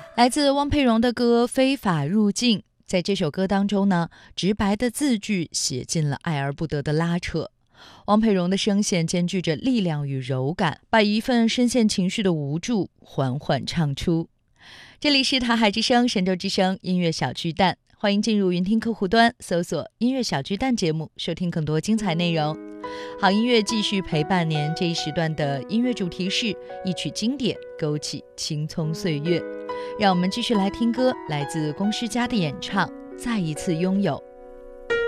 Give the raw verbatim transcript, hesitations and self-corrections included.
来自汪佩蓉的歌《非法入境》。在这首歌当中呢，直白的字句写尽了爱而不得的拉扯。汪佩蓉的声线兼具着力量与柔感，把一份深陷情绪的无助缓缓唱出。这里是塔海之声神州之声音乐小巨蛋，欢迎进入云听客户端搜索音乐小巨蛋节目，收听更多精彩内容。好音乐继续陪伴您，这一时段的音乐主题是一曲经典勾起青葱岁月。让我们继续来听歌，来自龚诗佳的演唱《再一次拥有》。